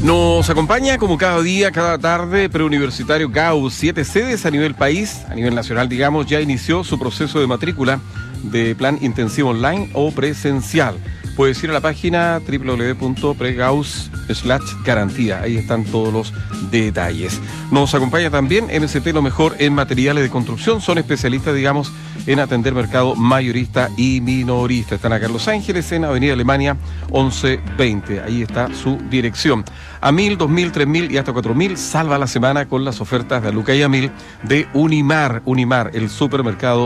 Nos acompaña como cada día, cada tarde, preuniversitario Gauss. 7 sedes a nivel país, a nivel nacional, digamos, ya inició su proceso de matrícula de plan intensivo online o presencial. Puedes ir a la página www.pregauss.garantía. Ahí están todos los detalles. Nos acompaña también MST, lo mejor en materiales de construcción. Son especialistas, digamos, en atender mercado mayorista y minorista. Están acá en Los Ángeles, en Avenida Alemania 1120. Ahí está su dirección. A 1.000, 2.000, 3.000 y hasta 4.000. Salva la semana con las ofertas de Aluca y a 1.000 de Unimar. Unimar, el supermercado